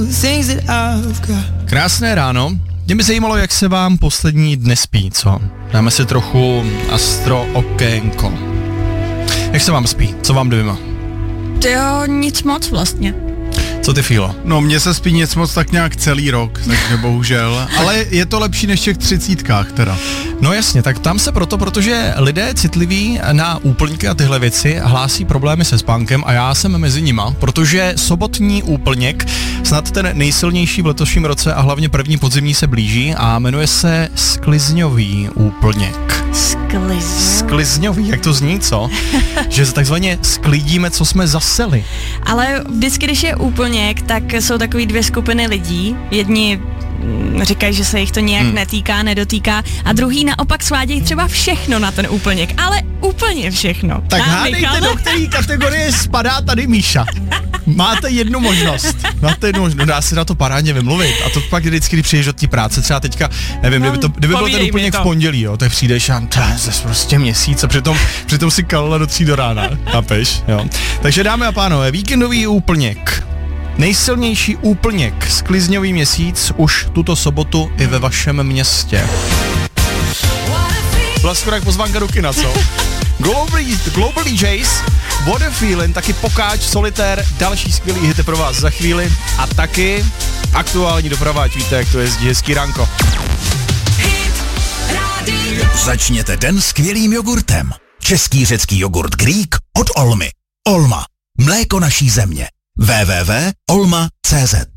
Krásné ráno. Mě by zajímalo, jak se vám poslední dny spí, co? Dáme si trochu astro okénko. Jak se vám spí? Co vám dvěma? Jo, nic moc vlastně. Co ty, Fílo? No, mně se spí nic moc tak nějak celý rok, takže bohužel. Ale je to lepší než v těch 30kách teda. No jasně, tak tam se protože lidé citliví na úplňky a tyhle věci hlásí problémy se spánkem a já jsem mezi nima, protože sobotní úplněk, snad ten nejsilnější v letošním roce a hlavně první podzimní se blíží a jmenuje se sklizňový úplněk. Sklizňový, jak to zní, co? Že takzvaně sklidíme, co jsme zaseli. Ale vždycky, když je úplněk, tak jsou takový dvě skupiny lidí. Jedni říkají, že se jich to nějak netýká, nedotýká a druhý naopak svádějí třeba všechno na ten úplněk, ale úplně všechno. Tak hádejte, do které kategorie spadá tady Míša. Máte jednu možnost. Dá se na to parádně vymluvit. A to pak vždycky, když přijdeš od té práce, třeba teďka, nevím, kdyby byl ten úplněk v pondělí, jo, tak přijdeš a to je prostě měsíc a přitom si kalila do 3 do rána. Chápeš, jo. Takže dámy a pánové, víkendový úplněk. Nejsilnější úplněk, sklizňový měsíc už tuto sobotu i ve vašem městě. Byla skoro jak pozvánka do kina, co? Global DJs, What a Feeling, taky Pokáč, Solitér, další skvělý hity pro vás za chvíli a taky aktuální doprava, ať víte, jak to jezdí, hezký ránko. Začněte den skvělým jogurtem. Český řecký jogurt Greek od Olmy. Olma, mléko naší země. www.olma.cz